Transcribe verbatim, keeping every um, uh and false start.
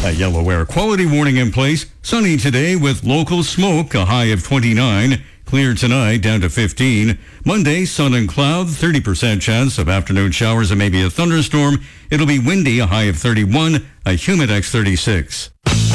A yellow air quality warning in place. Sunny today with local smoke, a high of twenty-nine. Clear tonight, down to fifteen. Monday, sun and cloud, thirty percent chance of afternoon showers and maybe a thunderstorm. It'll be windy, a high of thirty-one, a humid X thirty-six.